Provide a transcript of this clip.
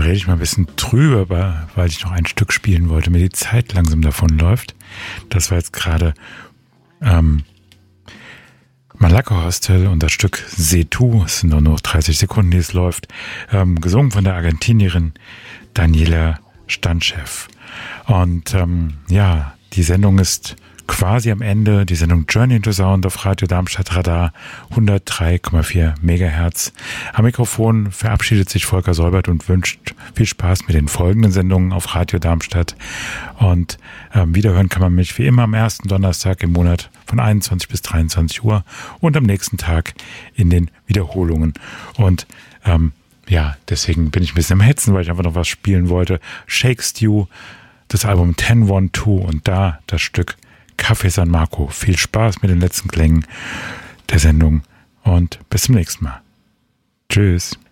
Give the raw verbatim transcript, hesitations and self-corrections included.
rede ich mal ein bisschen drüber, weil ich noch ein Stück spielen wollte, mir die Zeit langsam davonläuft. Das war jetzt gerade ähm, Malacca Hostel und das Stück Setu, es sind nur noch dreißig Sekunden, die es läuft, ähm, gesungen von der Argentinierin Daniela Stanchev. Und ähm, ja, die Sendung ist quasi am Ende, die Sendung Journey into Sound auf Radio Darmstadt Radar hundertdrei Komma vier Megahertz. Am Mikrofon verabschiedet sich Volker Solbert und wünscht viel Spaß mit den folgenden Sendungen auf Radio Darmstadt. Und ähm, wiederhören kann man mich wie immer am ersten Donnerstag im Monat von einundzwanzig bis dreiundzwanzig Uhr und am nächsten Tag in den Wiederholungen. Und ähm, ja, deswegen bin ich ein bisschen am Hetzen, weil ich einfach noch was spielen wollte. Shake Stew, das Album zehn eins zwei und da das Stück Café San Marco. Viel Spaß mit den letzten Klängen der Sendung und bis zum nächsten Mal. Tschüss.